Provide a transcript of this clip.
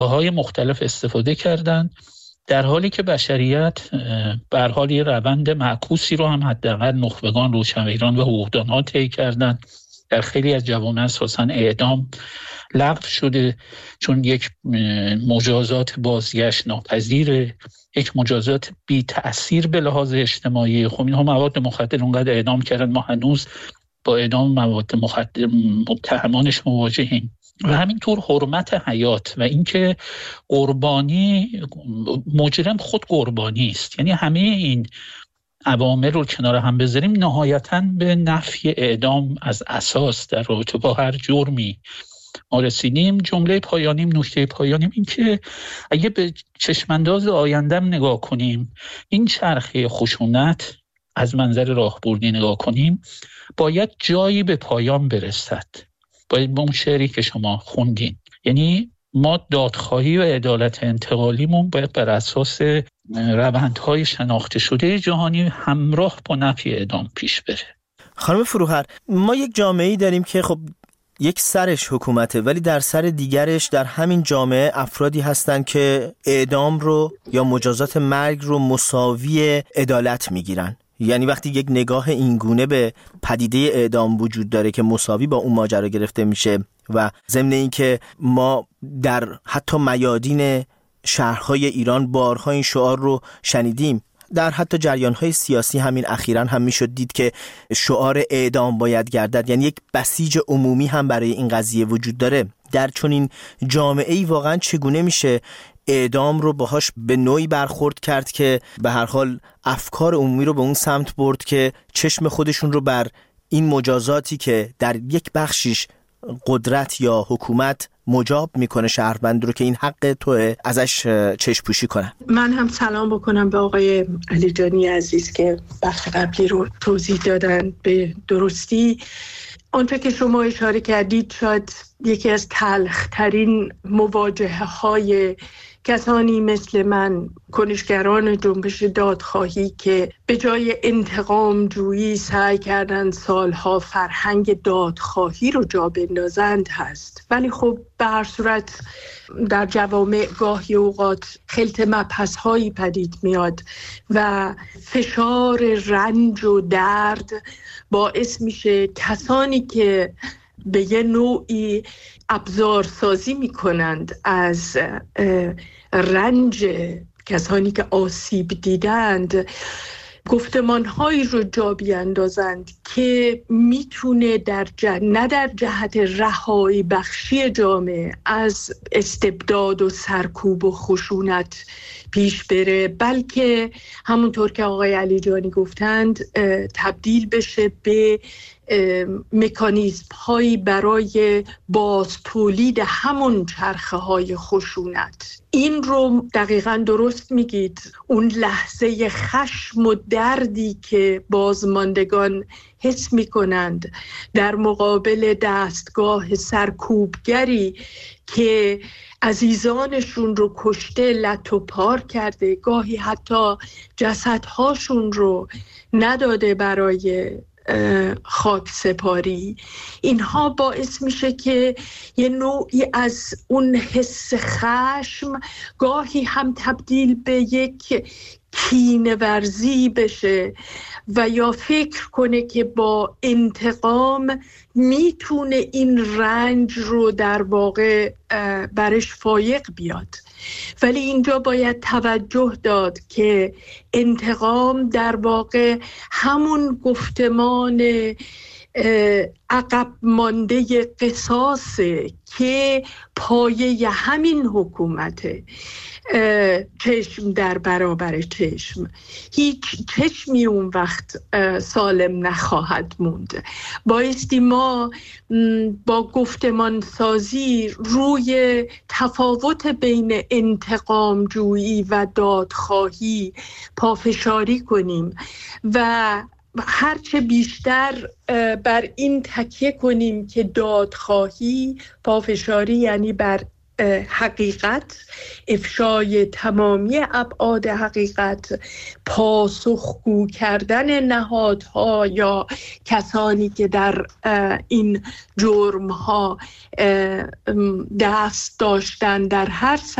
های مختلف استفاده کردن، در حالی که بشریت به هر حال یه روند معکوسی رو هم حداقل نخبگان، روشنفکران و حقوقدان‌ها طی کردن. در خیلی از جوامع اساساً اعدام لغو شده، چون یک مجازات بازگشت ناپذیره، یک مجازات بی تأثیر به لحاظ اجتماعی. خب اینها مواد مخدر اونقدر اعدام کردن، ما هنوز با اعدام مواد مخدر متهمانش مواجهیم. و همینطور حرمت حیات و اینکه قربانی، مجرم خود قربانی است. یعنی همه این عوامل رو کنار هم بذاریم، نهایتاً به نفی اعدام از اساس در رابطه با هر جرمی ما رسیدیم. جمله پایانیم، نکته پایانیم این که اگه به چشمانداز آیندهم نگاه کنیم، این چرخه خشونت از منظر راهبردی نگاه کنیم، باید جایی به پایان برسد. باید به اون شعری که شما خوندین، یعنی ما دادخواهی و عدالت انتقالیمون باید بر اساس روندهای شناخته شده جهانی همراه با نفی اعدام پیش بره. خانم فروهر، ما یک جامعه‌ای داریم که خب یک سرش حکومته، ولی در سر دیگرش در همین جامعه افرادی هستن که اعدام رو یا مجازات مرگ رو مساوی عدالت میگیرن. یعنی وقتی یک نگاه اینگونه به پدیده اعدام وجود داره که مساوی با اون ماجرا گرفته میشه و ضمن این که ما در حتی میادین شهرهای ایران بارها این شعار رو شنیدیم، در حتی جریان‌های سیاسی همین اخیراً هم میشد دید که شعار اعدام باید گردد، یعنی یک بسیج عمومی هم برای این قضیه وجود داره. در چنین جامعه‌ای واقعاً چگونه میشه اعدام رو باهاش به نوعی برخورد کرد که به هر حال افکار عمومی رو به اون سمت برد که چشم خودشون رو بر این مجازاتی که در یک بخشیش قدرت یا حکومت مجاب میکنه شهروند رو که این حق توه، ازش چشم پوشی کنن. من هم سلام بکنم به آقای علیجانی عزیز که بخش قبلی رو توضیح دادن به درستی. آنچه که شما اشاره کردید شاید یکی از تلخ‌ترین مواجهه های کسانی مثل من، کنشگران جنبش دادخواهی، که به جای انتقام جویی سعی کردن سالها فرهنگ دادخواهی رو جا بندازند هست. ولی خب به هر صورت در جوامع گاهی اوقات خلط مبحث هایی پدید میاد و فشار رنج و درد باعث میشه کسانی که به یه نوعی ابزارسازی میکنند از رنج کسانی که آسیب دیدند، گفتمان‌هایی رو جا بیاندازند که میتونه نه در جهت رهایی بخشی جامعه از استبداد و سرکوب و خشونت پیش بره، بلکه همونطور که آقای علیجانی گفتند تبدیل بشه به مکانیزم هایی برای باز تولید همون چرخه های خشونت. این رو دقیقاً درست میگید، اون لحظه خشم و دردی که بازماندگان حس میکنند در مقابل دستگاه سرکوبگری که عزیزانشون رو کشته، لت و پار کرده، گاهی حتی جسدهاشون رو نداده برای خاک سپاری، اینها باعث میشه که یه نوعی از اون حس خشم گاهی هم تبدیل به یک کینه ورزی بشه و یا فکر کنه که با انتقام میتونه این رنج رو در واقع برش فایق بیاد. ولی اینجا باید توجه داد که انتقام در واقع همون گفتمان عقب مانده قصاصه که پایه همین حکومته. چشم در برابر چشم، هیچ چشمی اون وقت سالم نخواهد موند. بایستی ما با گفتمان سازی روی تفاوت بین انتقام جویی و دادخواهی پافشاری کنیم و هرچه بیشتر بر این تکیه کنیم که دادخواهی، پافشاری یعنی بر حقیقت، افشای تمامی ابعاد حقیقت، پاسخگو کردن نهادها یا کسانی که در این جرمها دست داشتن در هر